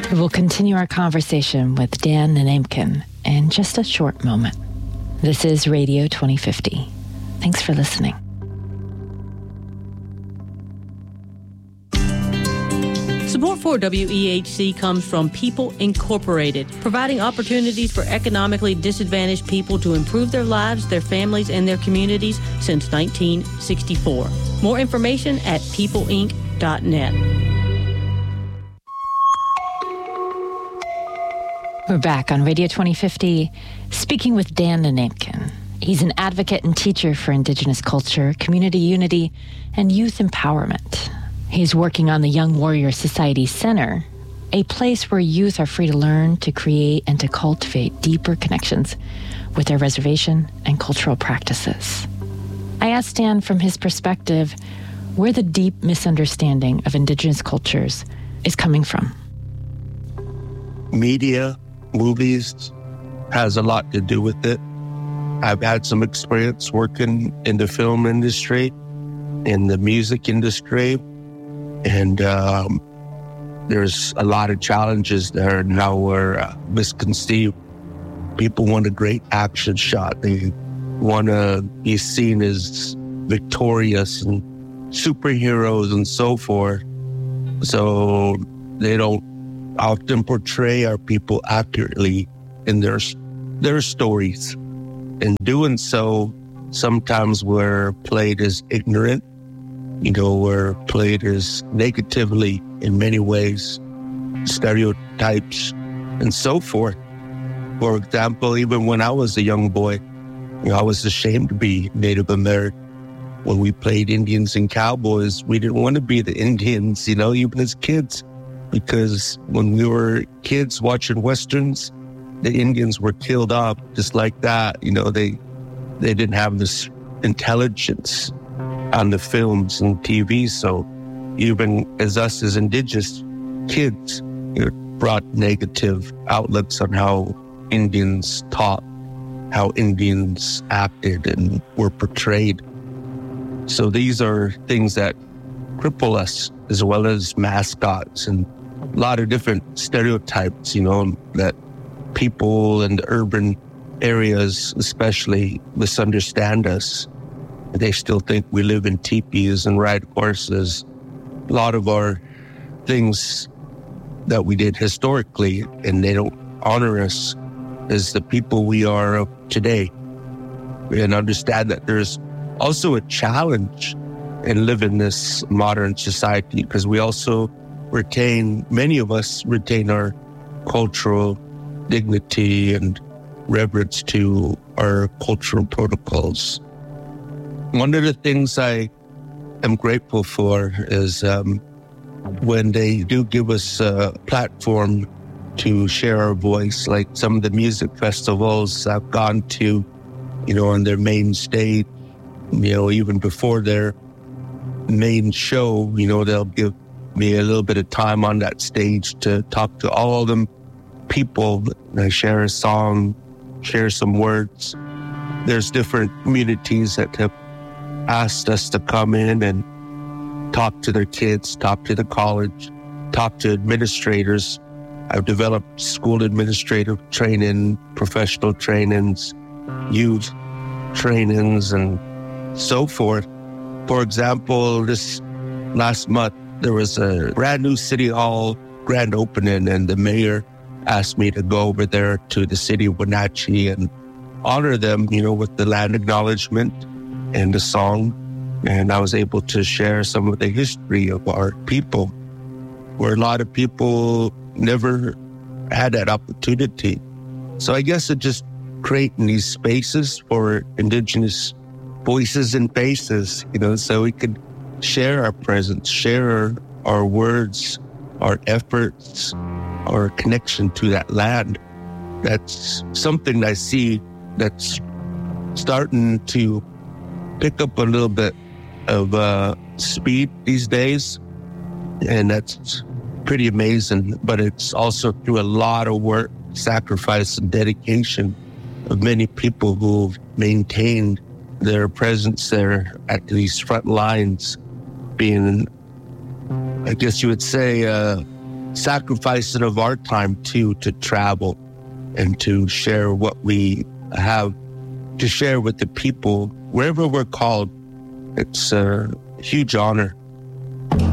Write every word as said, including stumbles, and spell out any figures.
We'll continue our conversation with Dan Nanemkin in just a short moment. This is Radio twenty fifty. Thanks for listening. Support for W E H C comes from People Incorporated, providing opportunities for economically disadvantaged people to improve their lives, their families, and their communities since nineteen sixty-four. More information at people inc dot net. We're back on Radio twenty fifty, speaking with Dan Nanemkin. He's an advocate and teacher for Indigenous culture, community unity, and youth empowerment. He's working on the Young Warrior Society Center, a place where youth are free to learn, to create, and to cultivate deeper connections with their reservation and cultural practices. I asked Dan from his perspective where the deep misunderstanding of Indigenous cultures is coming from. Media, movies, has a lot to do with it. I've had some experience working in the film industry, in the music industry, and um, there's a lot of challenges there now where uh, misconceived. People want a great action shot. They want to be seen as victorious and superheroes and so forth. So they don't often portray our people accurately in their their stories. In doing so, sometimes we're played as ignorant, you know, we're played as negatively in many ways, stereotypes and so forth. For example, even when I was a young boy, you know, I was ashamed to be Native American. When we played Indians and cowboys, we didn't want to be the Indians, you know, even as kids. Because when we were kids watching Westerns, the Indians were killed off just like that. You know, they they didn't have this intelligence on the films and T V. So even as us as Indigenous kids, it brought negative outlooks on how Indians taught, how Indians acted and were portrayed. So these are things that cripple us, as well as mascots and a lot of different stereotypes, you know, that people in the urban areas especially misunderstand us. They still think we live in teepees and ride horses. A lot of our things that we did historically, and they don't honor us as the people we are today. And understand that there's also a challenge in living this modern society, because we also retain, many of us retain our cultural dignity and reverence to our cultural protocols. One of the things I am grateful for is um, when they do give us a platform to share our voice, like some of the music festivals I've gone to, you know, on their main stage, you know, even before their main show, you know, they'll give me a little bit of time on that stage to talk to all of them people. I share a song, share some words. There's different communities that have asked us to come in and talk to their kids, talk to the college, talk to administrators. I've developed school administrative training, professional trainings, youth trainings, and so forth. For example, this last month, there was a brand new City Hall grand opening, and the mayor asked me to go over there to the city of Wenatchee and honor them, you know, with the land acknowledgement and the song. And I was able to share some of the history of our people, where a lot of people never had that opportunity. So I guess it just creating these spaces for Indigenous voices and faces, you know, so we could share our presence, share our, our words, our efforts, our connection to that land. That's something I see that's starting to pick up a little bit of uh, speed these days. And that's pretty amazing. But it's also through a lot of work, sacrifice, and dedication of many people who've maintained their presence there at these front lines, being, I guess you would say, uh, sacrificing of our time too to travel and to share what we have to share with the people wherever we're called. It's a huge honor